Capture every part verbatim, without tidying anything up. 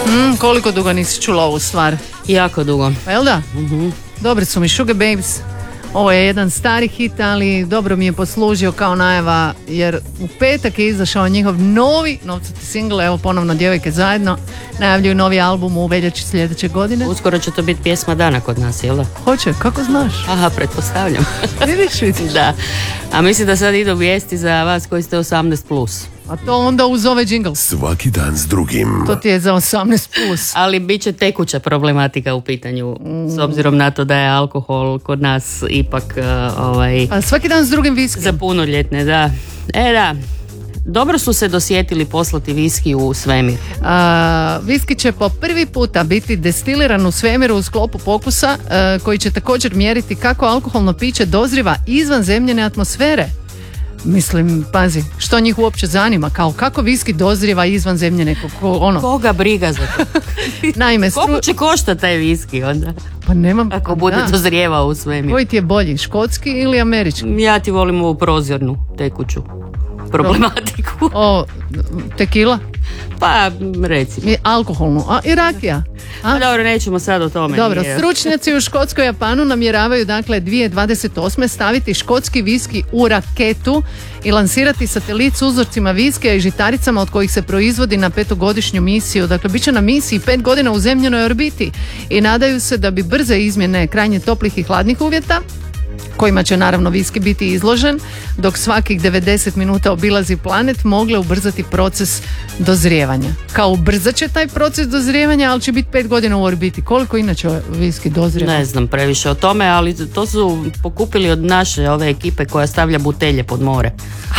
Mm, koliko dugo nisi čula ovu stvar? Jako dugo. Pa jel da? Uh-huh. Dobri su mi Sugar Babes. Ovo je jedan stari hit, ali dobro mi je poslužio kao najava, jer u petak je izašao njihov novi novcati single, evo ponovno Djevojke zajedno, najavljuju novi album u veljači sljedeće godine. Uskoro će to biti pjesma dana kod nas, jel da? Hoće, kako znaš? Aha, pretpostavljam. Vidiš, vidiš. Da, a mislim da sad idu vijesti za vas koji ste osamnaest plus. A to onda uz ovaj džingl. Svaki dan s drugim. To ti je za osamnaest plus. Ali bit će tekuća problematika u pitanju, s obzirom na to da je alkohol kod nas ipak uh, ovaj... A svaki dan s drugim viski. Za punoljetne, da. E da, dobro su se dosjetili poslati viski u svemir. A, viski će po prvi puta biti destiliran u svemiru u sklopu pokusa a, koji će također mjeriti kako alkoholno piće dozriva izvan zemljene atmosfere. Mislim, pazi, što njih uopće zanima, kao kako viski dozrijeva izvan zemljene, ko, ono. Koga briga za to? Naime, stru... Koliko će koštati taj viski onda? Pa nemam... Ako bude da. dozrijevao u svemir. Koji ti je bolji, škotski ili američki? Ja ti volim ovu prozirnu, tekuću problematiku. O, tekila? Pa, recimo. I alkoholnu, a i rakija? A? A dobro, nećemo sad o tome. Dobro, nije. Stručnjaci u Škotskoj Japanu namjeravaju dakle dvije tisuće dvadeset osme staviti škotski viski u raketu i lansirati satelit s uzorcima viskija i žitaricama od kojih se proizvodi na petogodišnju misiju. Dakle, bit će na misiji pet godina u zemljenoj orbiti i nadaju se da bi brze izmjene krajnje toplih i hladnih uvjeta, kojima će naravno viski biti izložen, dok svakih devedeset minuta obilazi planet, mogle ubrzati proces dozrijevanja. Kao ubrzat će taj proces dozrijevanja, ali će biti pet godina u orbiti. Koliko inače viski dozrijeva? Ne znam previše o tome, ali to su pokupili od naše ove ekipe koja stavlja butelje pod more.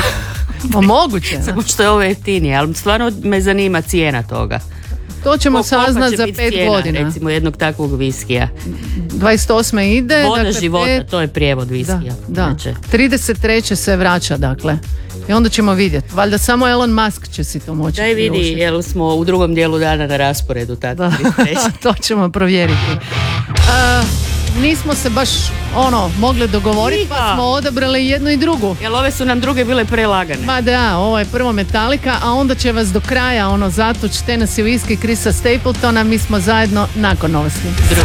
Pa moguće. Samo što je ovo jeftinije, ali stvarno me zanima cijena toga. To ćemo Koliko saznat će za biti pet cijena, godina. recimo jednog takvog viskija. dvadeset osme ide. Voda dakle, života, pet... to je prijevod viskija. Da, da. Znači. trideset treće se vraća, dakle. I onda ćemo vidjeti. Valjda samo Elon Musk će si to moći. Daj vidi, jel smo u drugom dijelu dana na rasporedu. Tako, da, to ćemo provjeriti. Uh, nismo se baš ono mogli dogovoriti, pa smo odabrali jednu i drugu. Jel ove su nam druge bile prelagane? Ma da, ovo je prvo Metallica, a onda će vas do kraja ono zatuć Tennessee Whiskey Chrisa Stapletona. Mi smo zajedno nakon novosti.